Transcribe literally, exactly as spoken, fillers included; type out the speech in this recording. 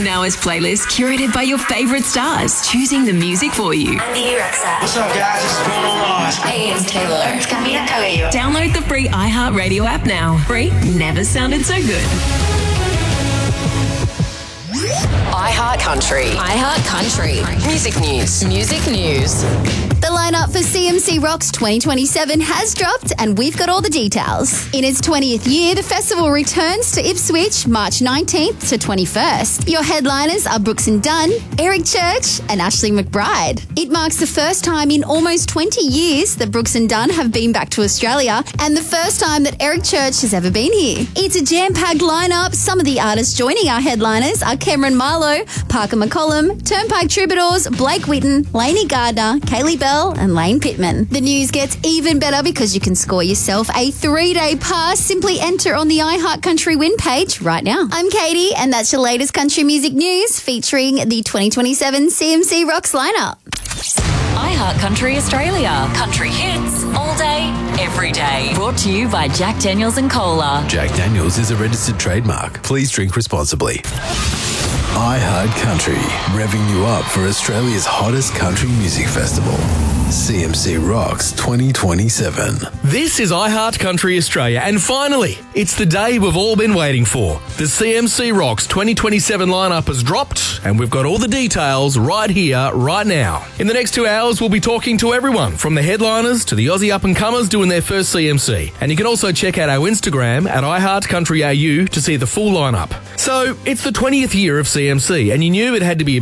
Now his playlist curated by your favourite stars, choosing the music for you. Andy Rexha. What's up, guys? This is Bruno Mars. Hey, it's Taylor. It's Camila Cabello. Download the free iHeartRadio app now. Free never sounded so good. iHeart Country. iHeart Country. Music news. Music news. The lineup for C M C Rocks twenty twenty-seven has dropped and we've got all the details. In its twentieth year, the festival returns to Ipswich March nineteenth to twenty-first. Your headliners are Brooks and Dunn, Eric Church and Ashley McBride. It marks the first time in almost twenty years that Brooks and Dunn have been back to Australia and the first time that Eric Church has ever been here. It's a jam-packed lineup. Some of the artists joining our headliners are Cameron Marlowe, Parker McCollum, Turnpike Troubadours, Blake Whitten, Lainey Gardner, Kaylee Bell and Lane Pittman. The news gets even better because you can score yourself a three-day pass. Simply enter on the iHeart Country Win page right now. I'm Katie, and that's your latest country music news featuring the twenty twenty-seven C M C Rocks lineup. iHeart Country Australia. Country hits all day, every day. Brought to you by Jack Daniels and Cola. Jack Daniels is a registered trademark. Please drink responsibly. iHeart Country, revving you up for Australia's hottest country music festival. C M C Rocks twenty twenty-seven. This is iHeart Country Australia, and finally, it's the day we've all been waiting for. The C M C Rocks twenty twenty-seven lineup has dropped, and we've got all the details right here, right now. In the next two hours, we'll be talking to everyone, from the headliners to the Aussie up-and-comers doing their first C M C. And you can also check out our Instagram at iHeart Country A U to see the full lineup. So, it's the twentieth year of C M C, and you knew it had to be a